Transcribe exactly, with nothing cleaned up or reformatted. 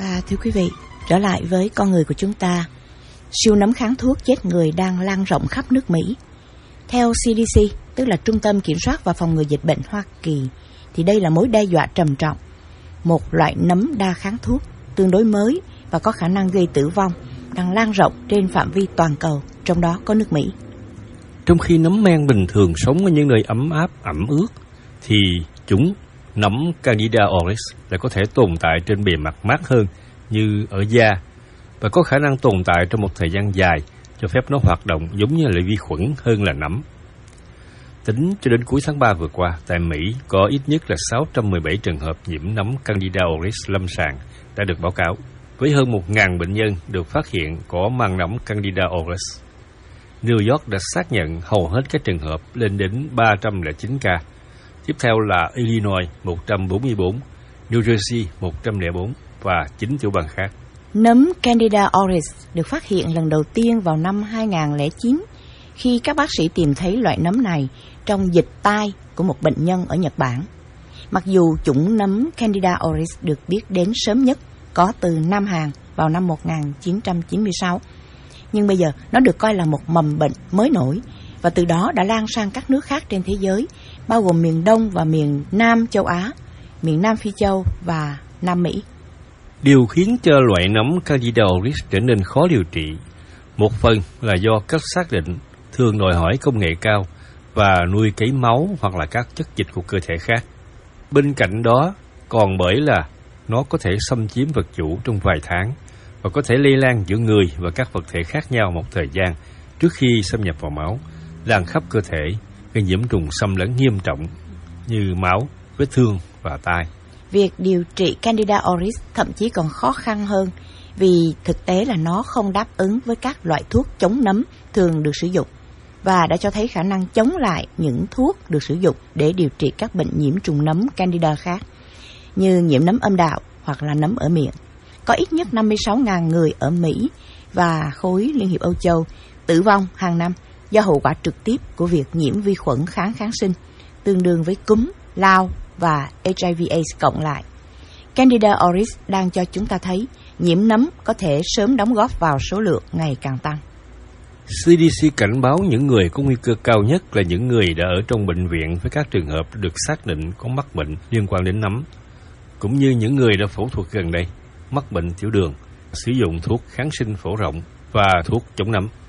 Và thưa quý vị, trở lại với con người của chúng ta, siêu nấm kháng thuốc chết người đang lan rộng khắp nước Mỹ. Theo xê đê xê, tức là Trung tâm Kiểm soát và Phòng ngừa Dịch bệnh Hoa Kỳ, thì đây là mối đe dọa trầm trọng. Một loại nấm đa kháng thuốc tương đối mới và có khả năng gây tử vong đang lan rộng trên phạm vi toàn cầu, trong đó có nước Mỹ. Trong khi nấm men bình thường sống ở những nơi ấm áp, ẩm ướt, thì chúng nấm Candida auris lại có thể tồn tại trên bề mặt mát hơn như ở da và có khả năng tồn tại trong một thời gian dài, cho phép nó hoạt động giống như là vi khuẩn hơn là nấm. Tính cho đến cuối tháng ba vừa qua, tại Mỹ có ít nhất là sáu trăm mười bảy trường hợp nhiễm nấm Candida auris lâm sàng đã được báo cáo, với hơn một nghìn bệnh nhân được phát hiện có mang nấm Candida auris. New York đã xác nhận hầu hết các trường hợp lên đến ba trăm lẻ chín ca. Tiếp theo là Illinois một trăm bốn mươi bốn, New Jersey một trăm lẻ bốn và chín tiểu bang khác. Nấm Candida auris được phát hiện lần đầu tiên vào năm hai nghìn không trăm lẻ chín khi các bác sĩ tìm thấy loại nấm này trong dịch tai của một bệnh nhân ở Nhật Bản. Mặc dù chủng nấm Candida auris được biết đến sớm nhất có từ Nam Hàn vào năm một nghìn chín trăm chín mươi sáu, nhưng bây giờ nó được coi là một mầm bệnh mới nổi và từ đó đã lan sang các nước khác trên thế giới, bao gồm miền Đông và miền Nam châu Á, miền Nam Phi châu và Nam Mỹ. Điều khiến cho loại nấm Candida auris trở nên khó điều trị, một phần là do cách xác định thường đòi hỏi công nghệ cao và nuôi cấy máu hoặc là các chất dịch của cơ thể khác. Bên cạnh đó, còn bởi là nó có thể xâm chiếm vật chủ trong vài tháng và có thể lây lan giữa người và các vật thể khác nhau một thời gian trước khi xâm nhập vào máu, lan khắp cơ thể, gây nhiễm trùng xâm lấn nghiêm trọng như máu, vết thương và tai. Việc điều trị Candida auris thậm chí còn khó khăn hơn vì thực tế là nó không đáp ứng với các loại thuốc chống nấm thường được sử dụng và đã cho thấy khả năng chống lại những thuốc được sử dụng để điều trị các bệnh nhiễm trùng nấm Candida khác như nhiễm nấm âm đạo hoặc là nấm ở miệng. Có ít nhất năm mươi sáu nghìn người ở Mỹ và khối Liên hiệp Âu Châu tử vong hàng năm do hậu quả trực tiếp của việc nhiễm vi khuẩn kháng kháng sinh, tương đương với cúm, lao và H I V AIDS cộng lại. Candida auris đang cho chúng ta thấy nhiễm nấm có thể sớm đóng góp vào số lượng ngày càng tăng. xê đê xê cảnh báo những người có nguy cơ cao nhất là những người đã ở trong bệnh viện với các trường hợp được xác định có mắc bệnh liên quan đến nấm, cũng như những người đã phẫu thuật gần đây, mắc bệnh tiểu đường, sử dụng thuốc kháng sinh phổ rộng và thuốc chống nấm.